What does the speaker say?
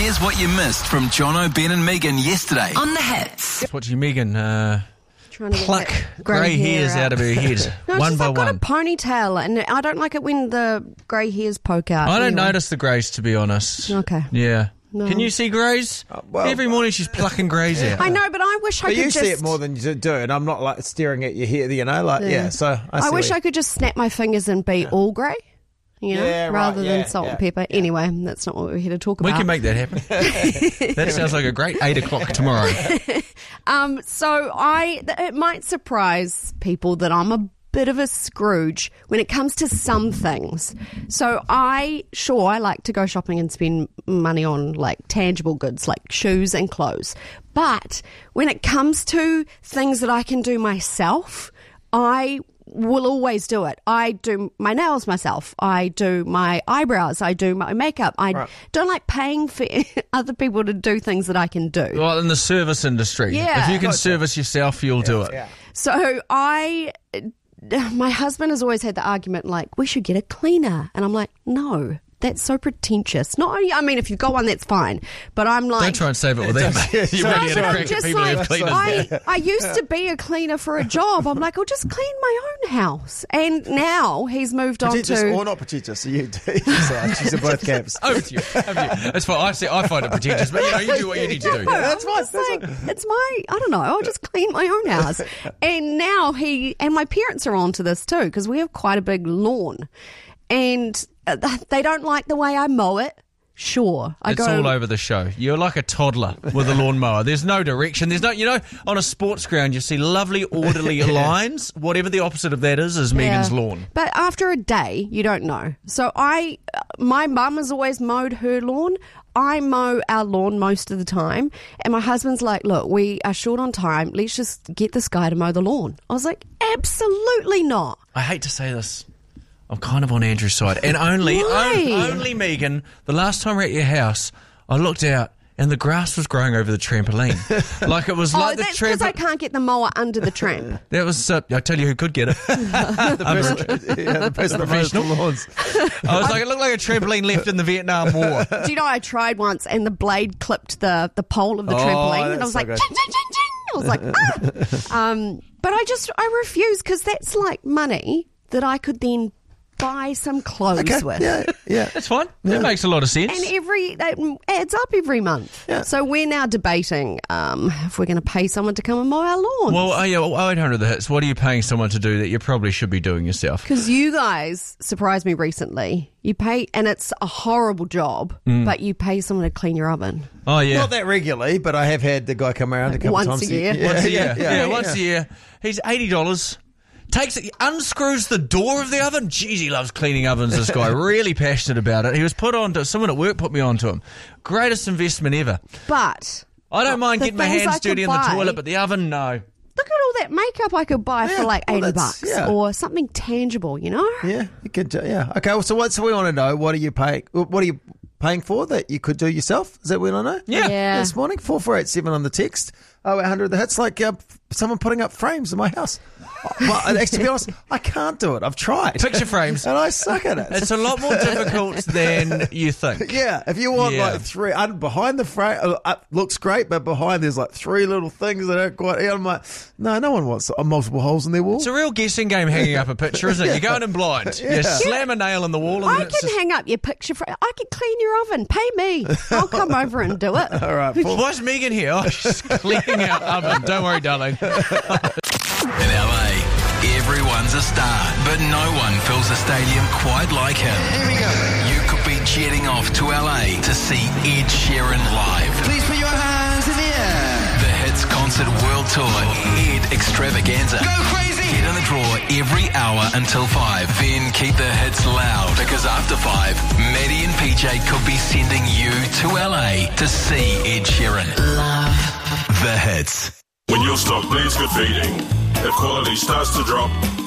Here's what you missed from Jono, Ben and Megan yesterday on The Hits. Watching Megan Trying to pluck grey hairs out of her head, No, one by I've got a one. ponytail, and I don't like it when the grey hairs poke out. I don't anyway. notice the greys, to be honest. Okay. Yeah. No. Can you see greys? well, Every morning she's plucking greys out. I know, but I wish I But could you just... see it more than you do, and I'm not like staring at your hair, so I wish I could just snap my fingers and be all grey, Yeah, right, rather than yeah, salt and yeah, pepper. Anyway, that's not what we're here to talk We about. can make that happen. That sounds like a great 8 o'clock tomorrow. So it might surprise people that I'm a bit of a Scrooge when it comes to some things. So I like to go shopping and spend money on like tangible goods like shoes and clothes. But when it comes to things that I can do myself, I will always do it. I do my nails myself. I do my eyebrows. I do my makeup. I don't like paying for other people to do things that I can do. Well, in the service industry, Yeah. if you can service yourself, you'll do it. Yeah. So my husband has always had the argument like, we should get a cleaner. And I'm like, no, that's so pretentious. I mean, if you've got one, that's fine. But I'm like... Don't try and save it with them. You're really No, going to I'm crack at just people who like, have cleaners. I used to be a cleaner for a job. I'm like, I'll just clean my own house. And now he's moved on Pretentious to... or not pretentious, so you do. She's in both camps. Over to you. That's fine. I find it pretentious, but you do what you need to do. That's fine. It's like, it's my, I don't know, I'll just clean my own house. And now and my parents are onto this too, because we have quite a big lawn. And they don't like the way I mow it. Sure. It's all over the show. You're like a toddler with a lawnmower. There's no direction. There's no, on a sports ground, you see lovely, orderly lines. Whatever the opposite of that is Megan's lawn. But after a day, you don't know. So my mum has always mowed her lawn. I mow our lawn most of the time. And my husband's like, look, we are short on time. Let's just get this guy to mow the lawn. I was like, absolutely not. I hate to say this. I'm kind of on Andrew's side. And only Megan, the last time we were at your house, I looked out and the grass was growing over the trampoline. Like it was like the that's because I can't get the mower under the tramp. That was, I tell you who could get it. The person that mows the lawns. I was like, it looked like a trampoline left in the Vietnam War. Do you know I tried once and the blade clipped the pole of the trampoline and I was like, ching, ching, ching, ching. I was like, but I refuse because that's like money that I could then buy some clothes with. Yeah. That's fine. That makes a lot of sense. And that adds up every month. Yeah. So we're now debating if we're going to pay someone to come and mow our lawns. Well, 800 the hits. What are you paying someone to do that you probably should be doing yourself? Because you guys surprised me recently. You pay, and it's a horrible job, but you pay someone to clean your oven. Oh, yeah. Not that regularly, but I have had the guy come around a couple Once times. a year. Once a year. Once a year. He's $80. Takes it, unscrews the door of the oven. Jeez, he loves cleaning ovens, this guy. Really passionate about it. He was put on to, someone at work put me on to him. Greatest investment ever. But I don't mind the getting my things I hands could dirty in the buy- toilet, but the oven, no. look at all that makeup I could buy for like well, $80 that's- or something tangible, you know? Yeah, you could. Yeah. Okay. Well, so we want to know, what are you paying? What are you paying for that you could do yourself? Is that what we want to know? Yeah. This morning, 4487 on the text. 800 the hits. Like someone putting up frames in my house. Well, actually, to be honest, I can't do it. I've tried. Picture frames. And I suck at it. It's a lot more difficult than you think. Yeah, if you want Yeah. like three, behind the frame, looks great, but behind there's like three little things that aren't quite. I'm like, no one wants multiple holes in their wall. It's a real guessing game hanging up a picture, isn't it? You're going in blind. You slam a nail in the wall and I then it's can just... hang up your picture frame. I can clean your oven. Pay me. I'll come over and do it. All right, Why is Megan here? Oh, she's cleaning out oven. Don't worry, darling. In LA, everyone's a star, but no one fills a stadium quite like him. Here we go. You could be jetting off to LA to see Ed Sheeran live. Please put your hands in the air. The Hits Concert World Tour Ed Extravaganza. Go crazy. Get in the draw every hour until 5. Then keep the hits loud, because after 5, Maddie and PJ could be sending you to LA to see Ed Sheeran. Love the Hits. When your stock needs good feeding, if quality starts to drop,